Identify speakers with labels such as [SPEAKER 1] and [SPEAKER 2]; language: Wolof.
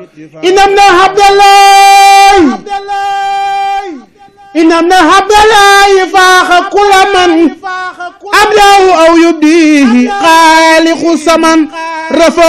[SPEAKER 1] إنما عبد الله فاخ كل من أبلاه أو يبديه خالق السمن رفع